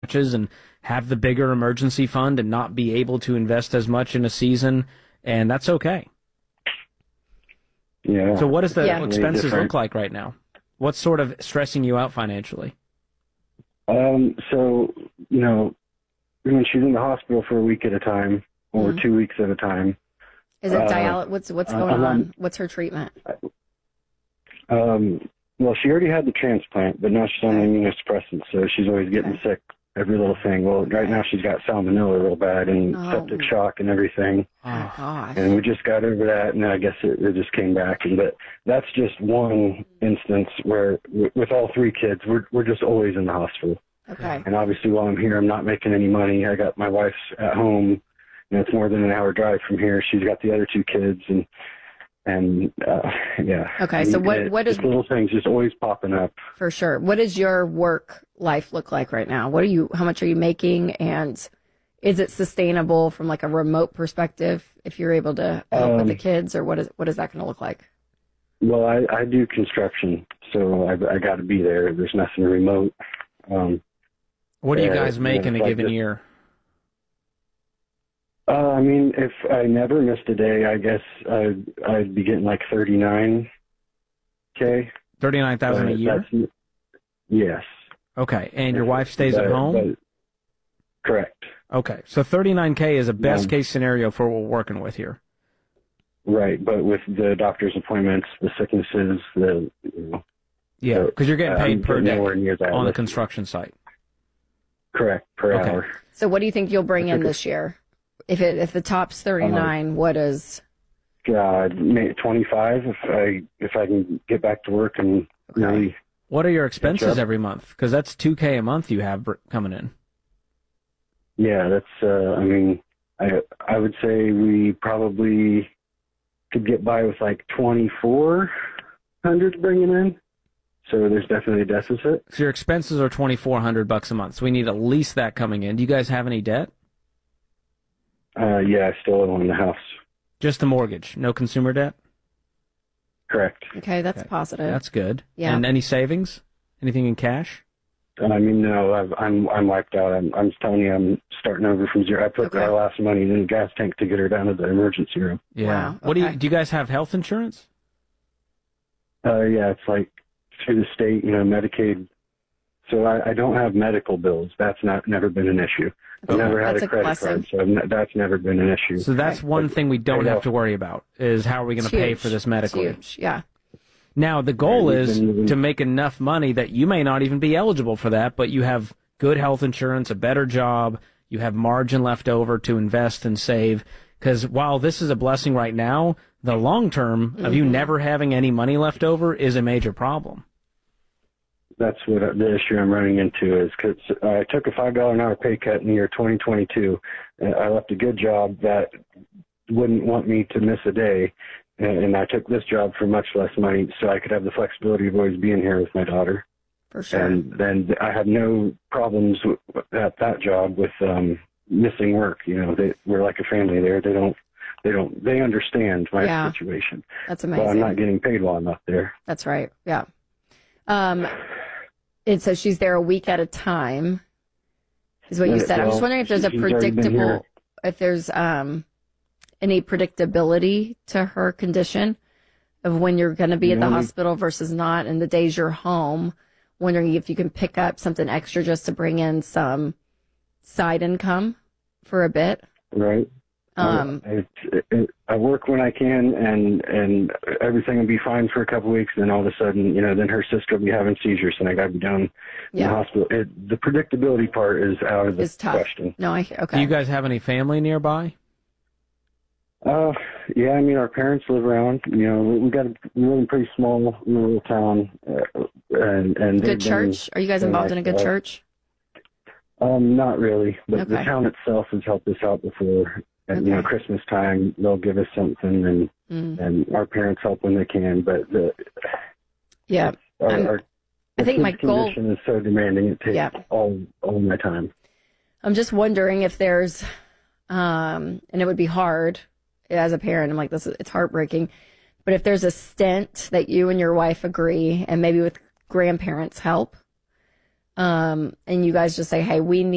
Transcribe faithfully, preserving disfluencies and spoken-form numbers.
matches and have the bigger emergency fund and not be able to invest as much in a season, and that's okay. Yeah. So what does the yeah. expenses Different. look like right now? What's sort of stressing you out financially? Um, so, you know, when she's in the hospital for a week at a time or Mhm. two weeks at a time. Is it uh, dialysis? What's what's going uh, on? What's her treatment? Um, well, she already had the transplant, but now she's on immunosuppressants, so she's always getting Okay. sick. Every little thing. Well, right now she's got salmonella real bad and Oh. septic shock and everything. Oh gosh. And we just got over that, and I guess it, it just came back. And but that's just one instance where, w- with all three kids, we're we're just always in the hospital. Okay. And obviously, while I'm here, I'm not making any money. I got my wife's at home, and it's more than an hour drive from here. She's got the other two kids, and and uh, yeah. Okay, so And what- it- what is- just little things just always popping up. For sure. What does your work life look like right now? What are you? How much are you making? And is it sustainable from like a remote perspective? If you're able to help with Um, the kids, or what is what is that going to look like? Well, I, I do construction, so I, I got to be there. There's nothing remote. Um, What do you uh, guys make in a it's like given this- year? Uh, I mean, if I never missed a day, I guess I'd, I'd be getting like thirty-nine K. thirty-nine thousand a But year? that's- Yes. Okay, and your wife stays at But- home? but- correct. Okay, so thirty-nine K is a best Um, case scenario for what we're working with here. Right, but with the doctor's appointments, the sicknesses, the you know, Yeah, because you're getting uh, paid I'm per day nowhere near that on the list. construction site. Correct, per Okay. hour. So what do you think you'll bring in this year? If it if the top's thirty-nine, what is? God, may- twenty-five if I if I can get back to work and really. What are your expenses Catch up. every month? Because that's two K a month you have br- coming in. Yeah, that's. Uh, I mean, I I would say we probably could get by with like twenty-four hundred bringing in. So there's definitely a deficit. So your expenses are twenty-four hundred bucks a month. So we need at least that coming in. Do you guys have any debt? Uh, yeah, I still own the house. Just the mortgage, no consumer debt? Correct. Okay, that's positive. That's good. Yeah. And any savings? Anything in cash? I mean, no, I've, I'm I'm wiped out. I'm I'm just telling you, I'm starting over from zero. I put Okay. our last money in the gas tank to get her down to the emergency room. Yeah. Wow, What do you okay. do? You guys have health insurance? Uh, yeah, it's like through the state, you know, Medicaid. So I, I don't have medical bills. That's not never been an issue. I've Okay. never had That's a a credit blessing. card, so I've ne- that's never been an issue. So that's one thing we don't I know. have to worry about is how are we going It's to pay huge. for this It's medically? huge. Yeah. Now, the goal Yeah, we've is been moving- to make enough money that you may not even be eligible for that, but you have good health insurance, a better job, you have margin left over to invest and save. Because while this is a blessing right now, the long term of you Mhm. never having any money left over is a major problem. That's what I- the issue I'm running into is because I took a five dollar an hour pay cut in the year twenty twenty-two. And I left a good job that wouldn't want me to miss a day, and, and I took this job for much less money so I could have the flexibility of always being here with my daughter. For sure. And then I had no problems w- at that job with um, missing work. You know, they we're like a family there. They don't, they don't, they understand my Yeah. situation. That's But amazing. I'm not getting paid while I'm up there. That's right. Yeah. Um, and so she's there a week at a time, is what you Yeah, said. I'm just well, wondering if there's a she's already been predictable, here. if there's um, any predictability to her condition of when you're going to be at the No. hospital versus not, and the days you're home. Wondering if you can pick up something extra just to bring in some side income for a bit. Right. Um, Uh, it, it, I work when I can, and and everything will be fine for a couple weeks. Then all of a sudden, you know, then her sister will be having seizures, and I got to be down in Yeah. the hospital. It, the predictability part is out of the It's tough. question. No, I okay. Do you guys have any family nearby? Uh, yeah, I mean, our parents live around. You know, we, we got a really pretty small rural town, uh, and and they've Good church? Are you guys been involved in a like, good uh, church? Um, not really, but the Okay. town itself has helped us out before. And you know, Okay. Christmas time they'll give us something, and Mm. and our parents help when they can. But the Yeah. our, I'm- our I think my kids' goal. condition is so demanding; it takes Yeah. all all my time. I'm just wondering if there's, um, and it would be hard as a parent. I'm like, this is, it's heartbreaking. But if there's a stint that you and your wife agree, and maybe with grandparents' help, um, and you guys just say, hey, we need